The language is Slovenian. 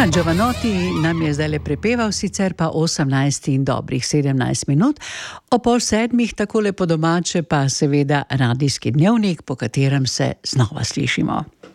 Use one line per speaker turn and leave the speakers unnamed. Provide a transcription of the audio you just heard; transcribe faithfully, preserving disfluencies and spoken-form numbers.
Ja, Giovanotti nam je zdaj le prepeval, sicer pa osemnajst in dobrih sedemnajst minut. O pol sedmih, takole po domače, pa seveda radijski dnevnik, po katerem se znova slišimo.